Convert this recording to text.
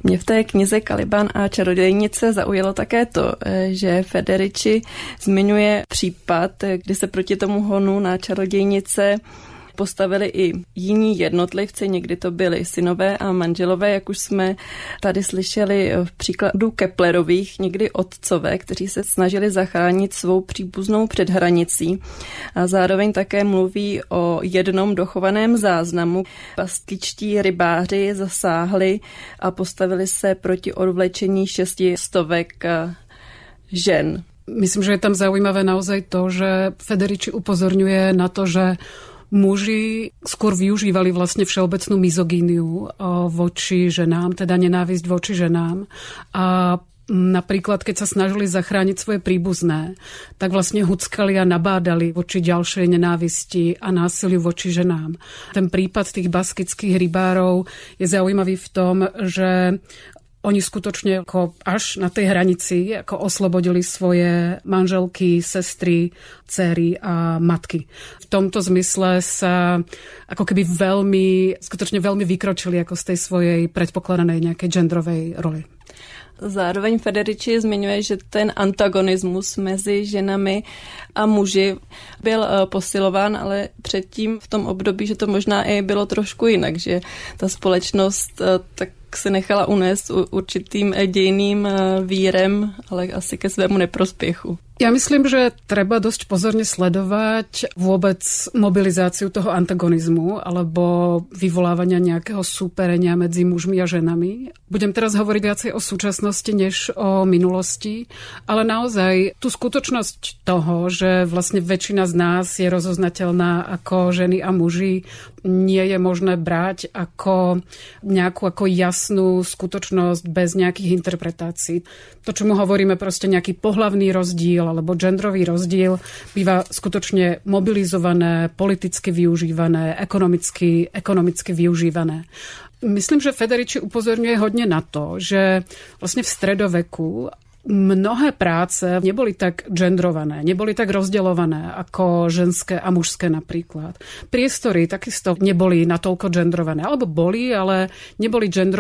Mě v té knize Caliban a čarodějnice zaujalo také to, že Federici zmiňuje případ, kdy se proti tomu honu na čarodějnice postavili i jiní jednotlivci, někdy to byli synové a manželové, jak už jsme tady slyšeli v příkladu Keplerových, někdy otcové, kteří se snažili zachránit svou příbuznou před hranicí. A zároveň také mluví o jednom dochovaném záznamu. Pastičtí rybáři zasáhli a postavili se proti odvlečení 600 žen. Myslím, že je tam zaujímavé naozaj to, že Federici upozorňuje na to, že muži skôr využívali vlastne všeobecnú mizogíniu voči ženám, teda nenávisť voči ženám. A napríklad, keď sa snažili zachrániť svoje príbuzné, tak vlastne huckali a nabádali voči ďalšej nenávisti a násiliu voči ženám. Ten prípad tých baskických rybárov je zaujímavý v tom, že oni skutočne ako až na tej hranici ako oslobodili svoje manželky, sestry, dcéry a matky. V tomto zmysle sa ako keby skutočne veľmi vykročili ako z tej svojej predpokladanej nejakej genderovej roli. Zároveň Federici zmiňuje, že ten antagonismus mezi ženami a muži byl posilován, ale předtím v tom období, že to možná i bylo trošku jinak, že ta společnost tak se nechala unést určitým dějným vírem, ale asi ke svému neprospěchu. Ja myslím, že treba dosť pozorne sledovať vôbec mobilizáciu toho antagonizmu alebo vyvolávania nejakého súperenia medzi mužmi a ženami. Budem teraz hovoriť viacej o súčasnosti než o minulosti, ale naozaj tú skutočnosť toho, že vlastne väčšina z nás je rozoznateľná ako ženy a muži, nie je možné brať ako nejakú ako jasnú skutočnosť bez nejakých interpretácií. To, čomu hovoríme proste nejaký pohlavný rozdiel alebo genderový rozdiel, býva skutočne mobilizované, politicky využívané, ekonomicky využívané. Myslím, že Federici upozorňuje hodne na to, že vlastne v stredoveku mnohé práce neboli tak genderované, neboli tak rozdeľované ako ženské a mužské napríklad. Priestory takisto neboli natoľko genderované, alebo boli, ale neboli genderované